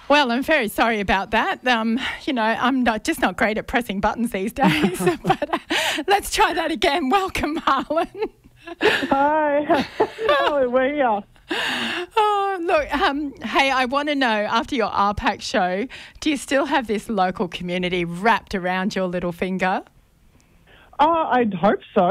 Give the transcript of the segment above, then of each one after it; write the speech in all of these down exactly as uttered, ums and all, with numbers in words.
Well, I'm very sorry about that. Um, you know, I'm not just not great at pressing buttons these days. But uh, let's try that again. Welcome, Harlan. Hi. How are you? Oh, look, um, hey, I want to know, after your R PAC show, do you still have this local community wrapped around your little finger? Oh, I'd hope so.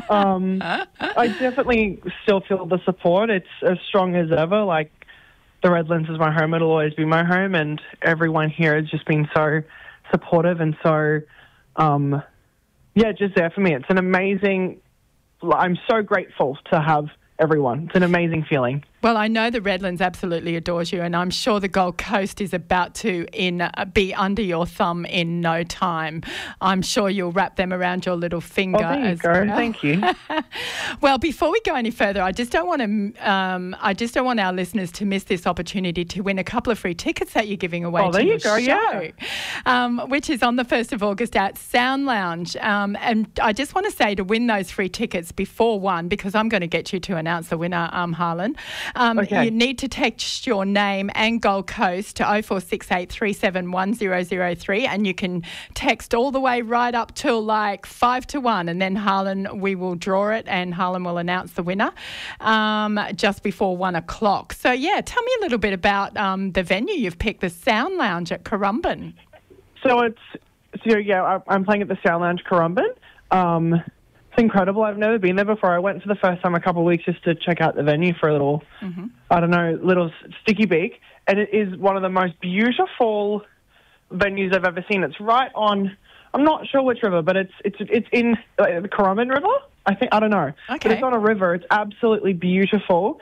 Um, I definitely still feel the support. It's as strong as ever. Like, the Redlands is my home. It'll always be my home, and everyone here has just been so supportive and so, um, yeah, just there for me. It's an amazing... I'm so grateful to have everyone. It's an amazing feeling. Well, I know the Redlands absolutely adores you, and I'm sure the Gold Coast is about to in uh, be under your thumb in no time. I'm sure you'll wrap them around your little finger. Oh, there you as go. well. Thank you. Well, before we go any further, I just don't want to. Um, I just don't want our listeners to miss this opportunity to win a couple of free tickets that you're giving away. Oh, there to you your go. show, Yeah. um, which is on the first of August at Sound Lounge. Um, and I just want to say to win those free tickets before one, because I'm going to get you to announce the winner, um, Harlan. Um, Okay. You need to text your name and Gold Coast to oh four six eight, three seven one, zero zero three, and you can text all the way right up till like five to one, and then Harlan, we will draw it, and Harlan will announce the winner um, just before one o'clock. So yeah, tell me a little bit about um, the venue you've picked, the Sound Lounge at Currumbin. So it's, so yeah, I- I'm playing at the Sound Lounge Currumbin. Um, it's incredible. I've never been there before. I went for the first time a couple of weeks just to check out the venue for a little, mm-hmm. I don't know, little sticky beak. And it is one of the most beautiful venues I've ever seen. It's right on, I'm not sure which river, but it's it's it's in uh, the Currumbin River, I think. I don't know. Okay. But it's on a river. It's absolutely beautiful.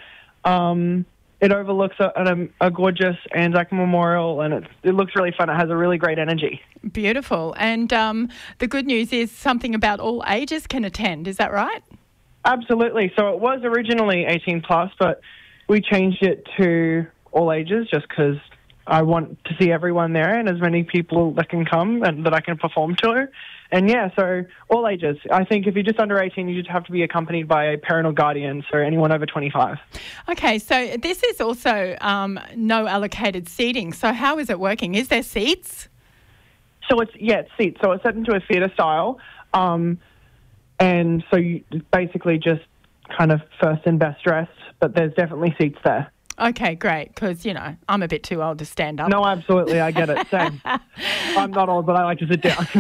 Um, it overlooks a, a, a gorgeous Anzac Memorial, and it, it looks really fun. It has a really great energy. Beautiful. And um, the good news is something about all ages can attend. Is that right? Absolutely. So it was originally eighteen plus, but we changed it to all ages just because I want to see everyone there and as many people that can come and that I can perform to. And yeah, so all ages. I think if you're just under eighteen, you just have to be accompanied by a parental guardian, so anyone over twenty-five. Okay, so this is also um, no allocated seating. So how is it working? Is there seats? So it's, yeah, it's seats. So it's set into a theatre style. Um, and so you basically just kind of first and best dressed, but there's definitely seats there. Okay, great, because, you know, I'm a bit too old to stand up. No, absolutely, I get it. Same. I'm not old, but I like to sit down.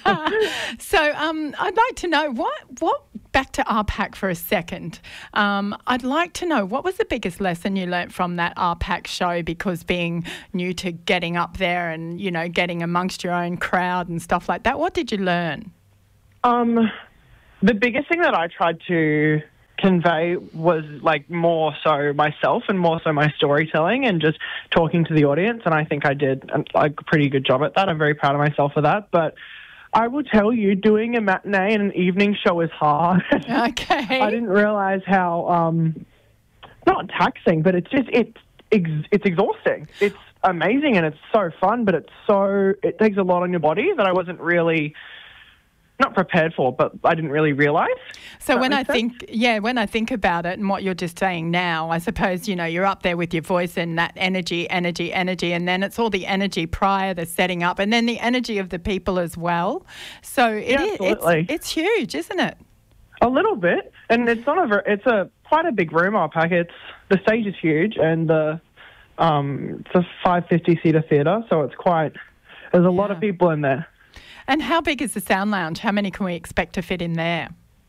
So um, I'd like to know, what, what back to R PAC for a second. Um, I'd like to know, what was the biggest lesson you learnt from that R PAC show, because being new to getting up there and, you know, getting amongst your own crowd and stuff like that, what did you learn? Um, the biggest thing that I tried to convey was like more so myself and more so my storytelling and just talking to the audience, and I think I did a, a pretty good job at that. I'm very proud of myself for that. But I will tell you, doing a matinee and an evening show is hard. Okay. I didn't realize how um, not taxing, but it's just it's ex- it's exhausting. It's amazing and it's so fun, but it's so it takes a lot on your body that I wasn't really not prepared for, but I didn't really realise. So when I think, yeah, when I think about it and what you're just saying now, I suppose, you know, you're up there with your voice and that energy, energy, energy, and then it's all the energy prior to setting up, and then the energy of the people as well. So it Yeah, is, absolutely. it's, it's huge, isn't it? A little bit, and it's not a ver- it's a quite a big room. Our pack. It's the stage is huge, and the um, it's a five fifty seater theatre, so it's quite. There's a lot Yeah. of people in there. And how big is the Sound Lounge? How many can we expect to fit in there?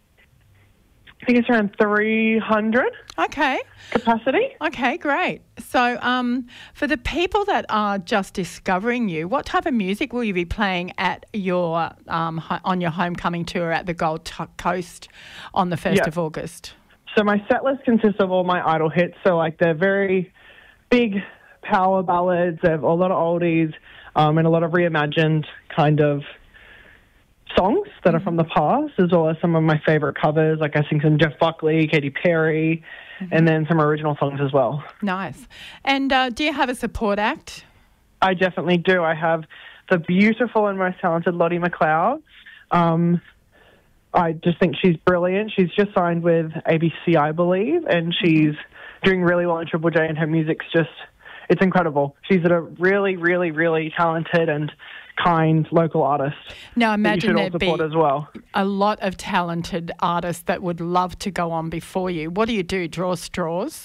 I think it's around three hundred Okay. capacity. Okay, great. So um, for the people that are just discovering you, what type of music will you be playing at your um, ho- on your homecoming tour at the Gold T- Coast on the first Yeah. of August? So my set list consists of all my Idol hits. So like they're very big power ballads. They have a lot of oldies um, and a lot of reimagined kind of songs that are from the past, as well as some of my favourite covers. Like I sing some Jeff Buckley, Katy Perry, mm-hmm. and then some original songs as well. Nice. And uh, do you have a support act? I definitely do. I have the beautiful and most talented Lottie McLeod. Um, I just think she's brilliant. She's just signed with A B C, I believe, and she's doing really well in Triple J, and her music's just it's incredible. She's a really, really, really talented and kind local artist. Now, that you imagine should all there'd be support as well. a lot of talented artists that would love to go on before you. What do you do? Draw straws?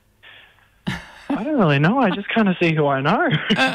I don't really know. I just kind of see who I know.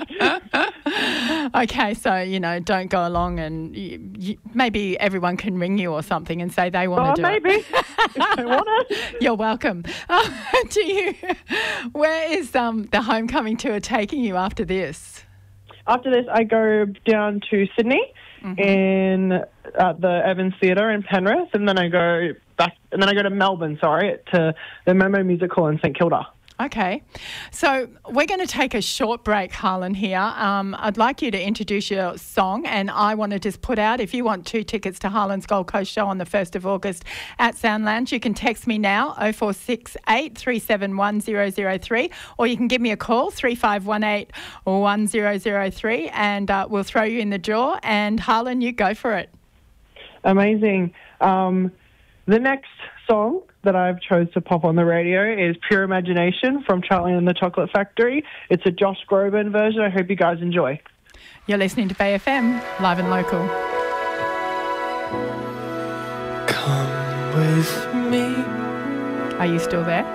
Okay, so, you know, don't go along and you, you, maybe everyone can ring you or something and say they want Oh, to do maybe. it. If they want it. You're welcome. Uh, do you? Where is um, the homecoming tour taking you after this? After this, I go down to Sydney Mm-hmm. in at the Evans Theatre in Penrith, and then I go back, and then I go to Melbourne. Sorry, to the Momo Music Hall in St Kilda. Okay. So we're going to take a short break, Harlan, here. Um, I'd like you to introduce your song, and I want to just put out, if you want two tickets to Harlan's Gold Coast show on the first of August at Sound Lounge, you can text me now, oh four six eight, three seven one, zero zero three, or you can give me a call, three five one eight, one zero zero three, and uh, we'll throw you in the draw. And Harlan, you go for it. Amazing. Um, the next song that I've chose to pop on the radio is Pure Imagination from Charlie and the Chocolate Factory. It's a Josh Groban version. I hope you guys enjoy. You're listening to Bay F M, live and local. Come with me. Are you still there?